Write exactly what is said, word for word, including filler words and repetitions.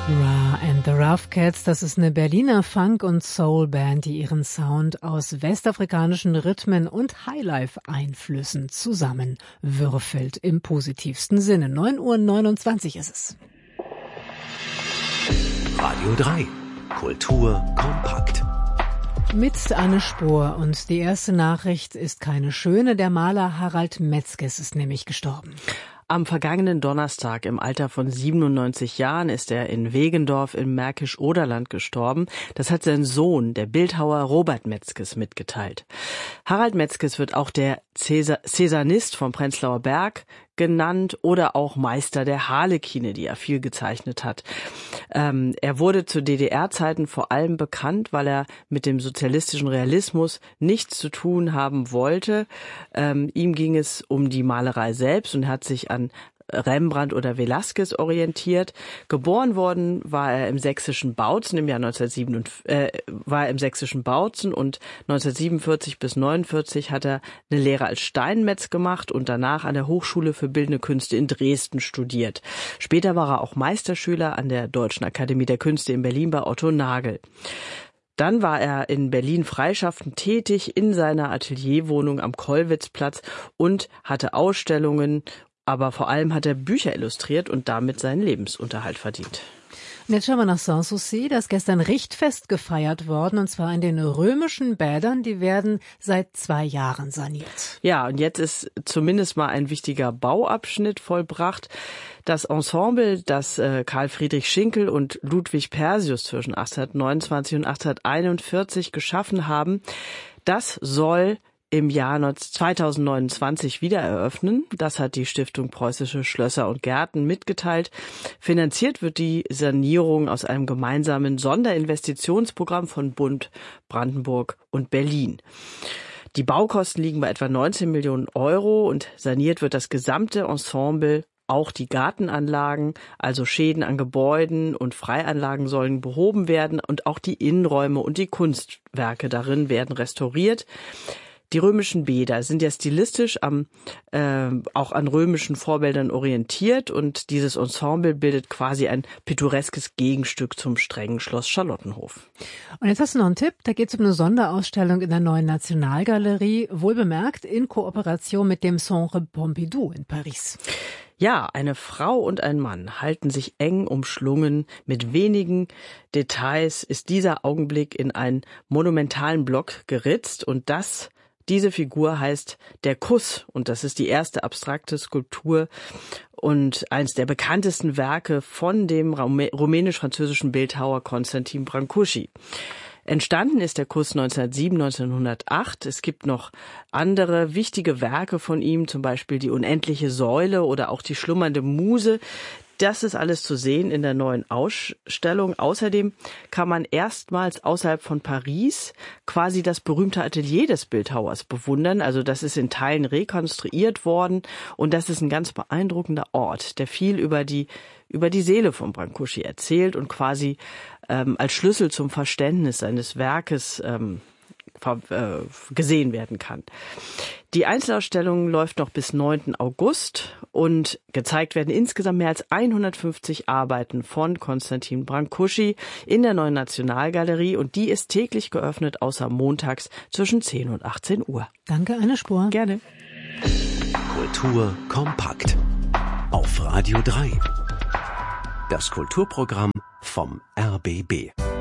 Ra and the Rough Cats, das ist eine Berliner Funk- und Soul-Band, die ihren Sound aus westafrikanischen Rhythmen und Highlife-Einflüssen zusammenwürfelt, im positivsten Sinne. neun Uhr neunundzwanzig ist es. Radio drei. Kultur kompakt. Mit Anne Spohr, und die erste Nachricht ist keine schöne. Der Maler Harald Metzges ist nämlich gestorben. Am vergangenen Donnerstag im Alter von siebenundneunzig Jahren ist er in Wegendorf im Märkisch-Oderland gestorben. Das hat sein Sohn, der Bildhauer Robert Metzges, mitgeteilt. Harald Metzges wird auch der Cäsar- Cäsanist vom Prenzlauer Berg genannt oder auch Meister der Harlekine, die er viel gezeichnet hat. Ähm, er wurde zu D D R-Zeiten vor allem bekannt, weil er mit dem sozialistischen Realismus nichts zu tun haben wollte. Ähm, ihm ging es um die Malerei selbst und hat sich an Rembrandt oder Velázquez orientiert. Geboren worden war er im sächsischen Bautzen im Jahr neunzehnhundertsiebenundvierzig, äh, war er im sächsischen Bautzen und neunzehnhundertsiebenundvierzig bis neunundvierzig hat er eine Lehre als Steinmetz gemacht und danach an der Hochschule für Bildende Künste in Dresden studiert. Später war er auch Meisterschüler an der Deutschen Akademie der Künste in Berlin bei Otto Nagel. Dann war er in Berlin freischaffend tätig in seiner Atelierwohnung am Kollwitzplatz und hatte Ausstellungen, aber vor allem hat er Bücher illustriert und damit seinen Lebensunterhalt verdient. Und jetzt schauen wir nach Sanssouci. Da ist gestern Richtfest gefeiert worden, und zwar in den römischen Bädern. Die werden seit zwei Jahren saniert. Ja, und jetzt ist zumindest mal ein wichtiger Bauabschnitt vollbracht. Das Ensemble, das äh, Karl Friedrich Schinkel und Ludwig Persius zwischen achtzehnhundertneunundzwanzig und achtzehnhunderteinundvierzig geschaffen haben, das soll im Jahr zweitausendneunundzwanzig wieder eröffnen. Das hat die Stiftung Preußische Schlösser und Gärten mitgeteilt. Finanziert wird die Sanierung aus einem gemeinsamen Sonderinvestitionsprogramm von Bund, Brandenburg und Berlin. Die Baukosten liegen bei etwa neunzehn Millionen Euro und saniert wird das gesamte Ensemble. Auch die Gartenanlagen, also Schäden an Gebäuden und Freianlagen, sollen behoben werden und auch die Innenräume und die Kunstwerke darin werden restauriert. Die römischen Bäder sind ja stilistisch am, äh, auch an römischen Vorbildern orientiert, und dieses Ensemble bildet quasi ein pittoreskes Gegenstück zum strengen Schloss Charlottenhof. Und jetzt hast du noch einen Tipp, da geht es um eine Sonderausstellung in der Neuen Nationalgalerie, wohlbemerkt in Kooperation mit dem Centre Pompidou in Paris. Ja, eine Frau und ein Mann halten sich eng umschlungen. Mit wenigen Details ist dieser Augenblick in einen monumentalen Block geritzt, und das Diese Figur heißt Der Kuss, und das ist die erste abstrakte Skulptur und eines der bekanntesten Werke von dem rumänisch-französischen Bildhauer Constantin Brancusi. Entstanden ist der Kuss neunzehnhundertsieben, neunzehnhundertacht. Es gibt noch andere wichtige Werke von ihm, zum Beispiel die Unendliche Säule oder auch die Schlummernde Muse. Das ist alles zu sehen in der neuen Ausstellung. Außerdem kann man erstmals außerhalb von Paris quasi das berühmte Atelier des Bildhauers bewundern. Also das ist in Teilen rekonstruiert worden, und das ist ein ganz beeindruckender Ort, der viel über die über die Seele von Brancusi erzählt und quasi ähm, als Schlüssel zum Verständnis seines Werkes ähm, gesehen werden kann. Die Einzelausstellung läuft noch bis neunten August und gezeigt werden insgesamt mehr als hundertfünfzig Arbeiten von Constantin Brancusi in der Neuen Nationalgalerie, und die ist täglich geöffnet, außer montags zwischen zehn und achtzehn Uhr. Danke, Anne Spohr. Gerne. Kultur kompakt auf Radio drei. Das Kulturprogramm vom R B B.